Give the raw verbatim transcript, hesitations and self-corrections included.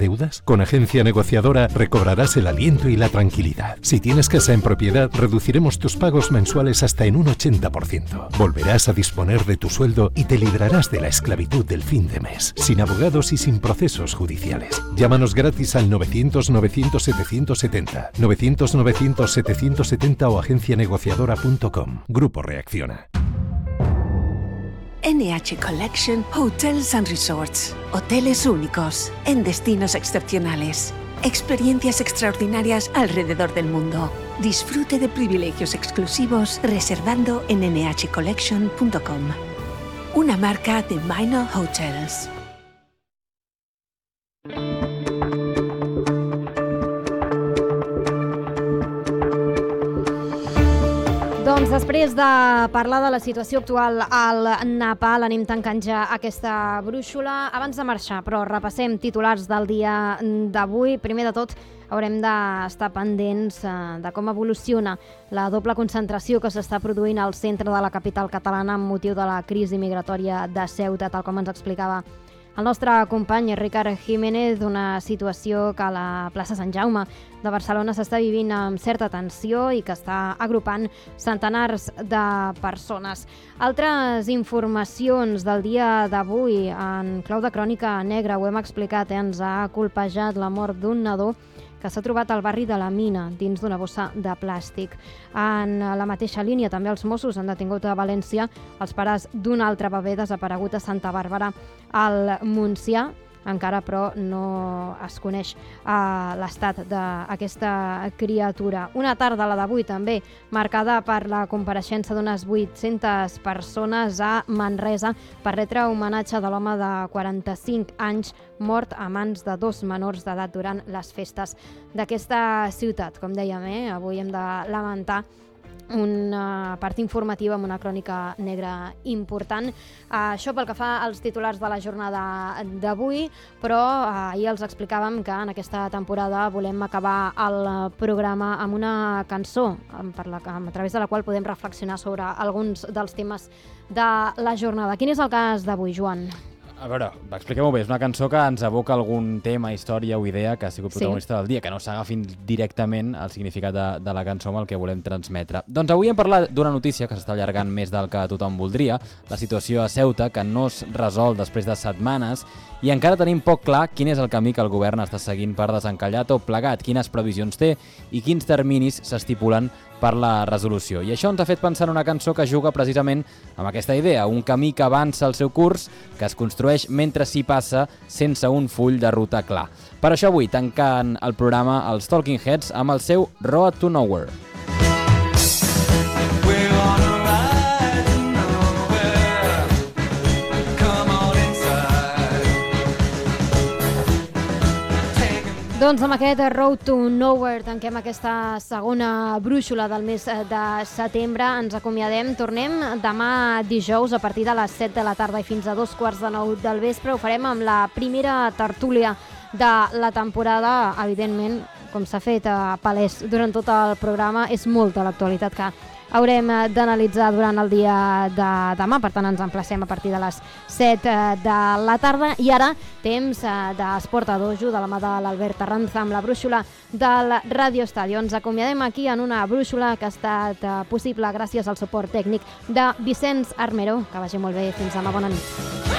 deudas? Con Agencia Negociadora recobrarás el aliento y la tranquilidad. Si tienes casa en propiedad, reduciremos tus pagos mensuales hasta en un ochenta por ciento. Volverás a disponer de tu sueldo y te librarás de la esclavitud del fin de mes, sin abogados y sin procesos judiciales. Llámanos gratis al novecientos novecientos setecientos setenta, novecientos novecientos setecientos setenta o agencia negociadora punto com. Grupo Reacciona. N H Collection Hotels and Resorts. Hoteles únicos, en destinos excepcionales. Experiencias extraordinarias alrededor del mundo. Disfrute de privilegios exclusivos reservando en N H collection punto com. Una marca de Minor Hotels. Doncs després de parlar de la situació actual al Nepal, anem tancant ja aquesta brúixola. Abans de marxar, però repassem titulars del dia d'avui. Primer de tot, haurem d'estar pendents de com evoluciona la doble concentració que s'està produint al centre de la capital catalana amb motiu de la crisi migratòria de Ceuta, tal com ens explicava el nostre company Ricard Jiménez, una situació que a la plaça Sant Jaume de Barcelona s'està vivint amb certa tensió i que està agrupant centenars de persones. Altres informacions del dia d'avui en clau de crònica negra, ho hem explicat, eh? Ens ha colpejat la mort d'un nadó que s'ha trobat al barri de la Mina, dins d'una bossa de plàstic. En la mateixa línia, també els Mossos han detingut a València els pares d'un altre bebè desaparegut a Santa Bàrbara al Montsià. Encara, però, no es coneix uh, l'estat d'aquesta criatura. Una tarda, la d'avui, també, marcada per la compareixença d'unes vuit-centes persones a Manresa per retre homenatge de l'home de quaranta-cinc anys mort a mans de dos menors d'edat durant les festes d'aquesta ciutat. Com dèiem, eh? Avui hem de lamentar una part informativa amb una crònica negra important. Això pel que fa als titulars de la jornada d'avui, però ahir els explicàvem que en aquesta temporada volem acabar el programa amb una cançó per la, a través de la qual podem reflexionar sobre alguns dels temes de la jornada. Quin és el cas d'avui, Joan? A veure, expliquem-ho bé, és una cançó que ens evoca algun tema, història o idea que ha sigut protagonista sí. del dia, que no s'agafin directament el significat de, de la cançó amb el que volem transmetre. Doncs avui hem parlat d'una notícia que s'està allargant més del que tothom voldria, la situació a Ceuta, que no es resol després de setmanes, i encara tenim poc clar quin és el camí que el govern està seguint per desencallar tot plegat, quines previsions té i quins terminis s'estipulen per la resolució. I això ens ha fet pensar en una cançó que juga precisament amb aquesta idea, un camí que avança el seu curs, que es construeix mentre s'hi passa sense un full de ruta clar. Per això avui tancant el programa els Talking Heads amb el seu Road to Nowhere. Doncs amb aquest Road to Nowhere tanquem aquesta segona brúixola del mes de setembre. Ens acomiadem, tornem demà dijous a partir de les set de la tarda i fins a dos quarts de nou del vespre. Ho farem amb la primera tertúlia de la temporada. Evidentment, com s'ha fet palès durant tot el programa, és molta l'actualitat que haurem d'analitzar durant el dia de demà. Per tant, ens emplacem a partir de les set de la tarda. I ara, temps d'Esport a Dojo, de la mà de l'Albert Arranza, amb la brúixola del Radio Estadio. Ens acomiadem aquí en una brúixola que ha estat possible gràcies al suport tècnic de Vicenç Armero. Que vagi molt bé. Fins demà. Bona nit.